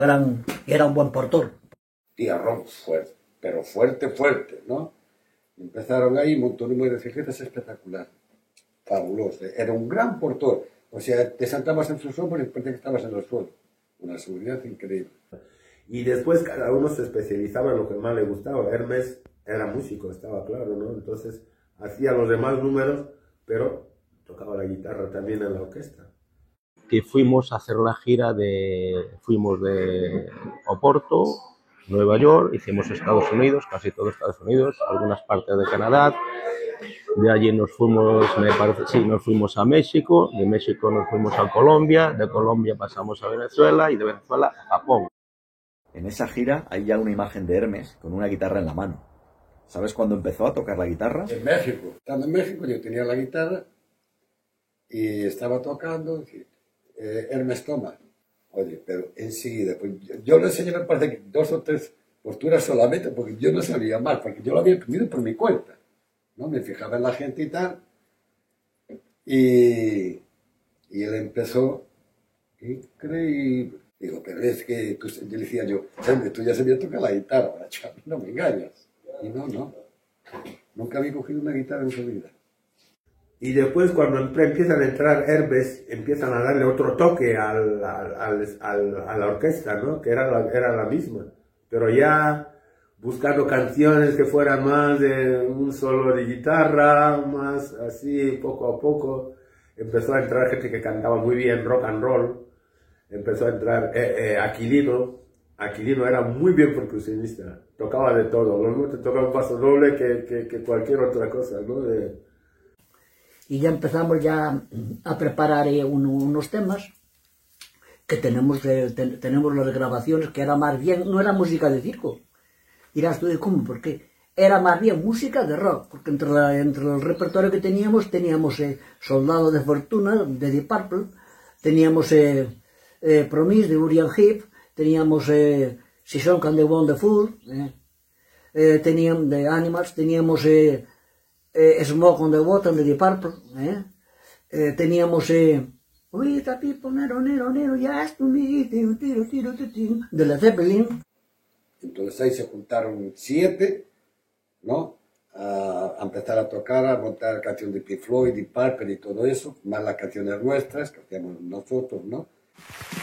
Era un buen portor. Tía rock fuerte, pero fuerte, fuerte, ¿no? Empezaron ahí un montón de figuetas espectacular, fabuloso. Era un gran portor. O sea, te sentabas en sus hombros y parecía que estabas en el suelo. Una seguridad increíble. Y después cada uno se especializaba en lo que más le gustaba. Hermes era músico, estaba claro, ¿no? Entonces hacía los demás números, pero tocaba la guitarra también en la orquesta. Que fuimos a hacer la gira fuimos de Oporto, Nueva York, hicimos Estados Unidos, casi todo Estados Unidos, algunas partes de Canadá. De allí nos fuimos, nos fuimos a México, de México nos fuimos a Colombia, de Colombia pasamos a Venezuela y de Venezuela a Japón. En esa gira hay ya una imagen de Hermes con una guitarra en la mano. ¿Sabes cuándo empezó a tocar la guitarra? En México. Estando en México yo tenía la guitarra y estaba tocando. Hermes, toma. Oye, pero enseguida, pues yo le enseñé, me parece que 2 o 3 posturas solamente, porque yo no sabía más, porque yo lo había aprendido por mi cuenta, ¿no? Me fijaba en la gente y tal, y él empezó, increíble. Digo, pero es que, yo le decía yo, tú ya sabías tocar la guitarra, chaval, no me engañas. Y no, nunca había cogido una guitarra en su vida. Y después cuando empiezan a entrar Hermes, empiezan a darle otro toque a la orquesta, ¿no? Que era la misma. Pero ya buscando canciones que fueran más de un solo de guitarra, más así, poco a poco. Empezó a entrar gente que cantaba muy bien rock and roll. Empezó a entrar Aquilino. Aquilino era muy bien percusionista. Tocaba de todo. Lo mismo te tocaba un paso doble que cualquier otra cosa, ¿no? Y ya empezamos ya a preparar unos temas que tenemos las grabaciones, que era más bien, no era música de circo. Dirás tú, ¿cómo? ¿Por qué? Era más bien música de rock, porque entre el repertorio que teníamos Soldado de Fortuna, de Deep Purple, teníamos Promise, de Uriah Heep, teníamos Season Can The Wonderful, teníamos The Animals, teníamos Smoke on the Water, de Deep Purple, teníamos We the people, nero, yes to me, de Led Zeppelin. Entonces ahí se juntaron 7, ¿no? A empezar a tocar, a montar canciones de Pink Floyd, Deep Purple y todo eso, más las canciones nuestras que hacíamos nosotros, ¿no?